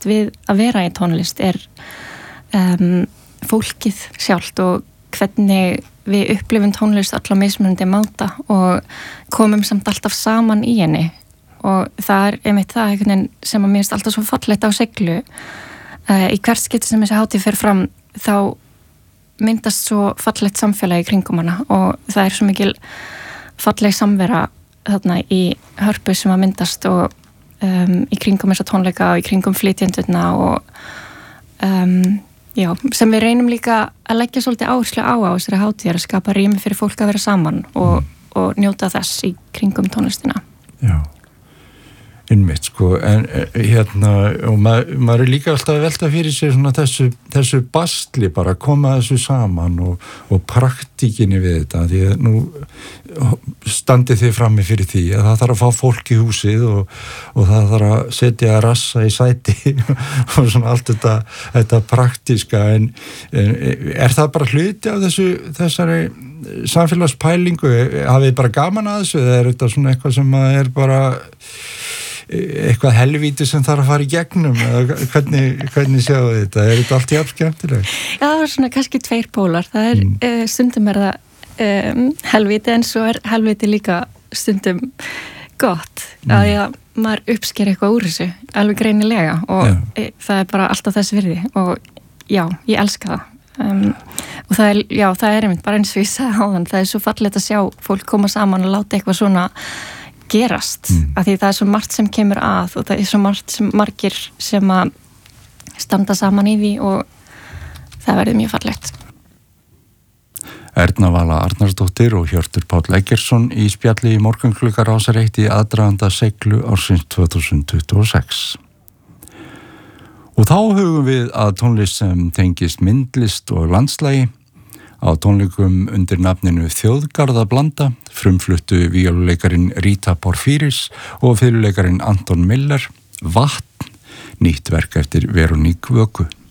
best við að vera í tónlist fólkið sjálft og hvernig við upplifum tónlist alla mismunandi máta og komum samt alltaf saman í henni og það einmitt það einhvern veginn sem að mér finnst alltaf svo fallegt á Seiglu í hvert skipti sem þessi hátíð fer fram þá myndast svo fallegt samfélagi í kringum hana og það svo mikil falleg samvera þarna í Hörpu sem að myndast og í kringum þessa tónleika og í kringum flytjendurna og já, sem við reynum líka að leggja svolítið áherslu á þessari hátíðar að skapa rými fyrir fólk að vera saman og njóta þess í kringum tónlistina. Já. Einmitt sko, en og maður líka alltaf að velta fyrir sér svona þessu bastli bara að koma þessu saman og praktíkinni við þetta, því að nú standið þið frammi fyrir því að það þarf að fá fólk í húsið og það þarf að setja rassa í sæti og svona allt þetta praktíska, en það bara hluti af þessari samfélagspælingu, hafið þið bara gaman að þessu eða þetta svona eitthvað sem er bara eitthvað helvíti sem þarf að fara í gegnum eða hvernig sjáu þetta þetta allt jafn skemmtilegt? Já, það svona kannski tveir pólar, það stundum það helvíti en svo helvíti líka stundum gott að maður uppsker eitthvað úr þessu alveg greinilega og það bara alltaf þess virði og já, ég elska það og það einmitt bara eins og ég sagði áðan, það svo fallegt að sjá fólk koma saman og láta eitthvað svona gerast, af því það svo margt sem kemur að og það svo margt sem margir sem að standa saman í því og það verður mjög fallegt. Erna Vala Arnarsdóttir og Hjörtur Páll Eggertsson í spjalli í morgunklukka Rásar 1 í aðdraganda Seiglu ársins 2026. Og þá hugum við að tónlist sem tengist myndlist og landslægi. Á tónleikum undir nafninu Þjóðgarðablanda frumfluttu víóluleikarin Rita Porfíris og fiðluleikarin Anton Miller Vatn, nýtt verk eftir Veronique Vöku.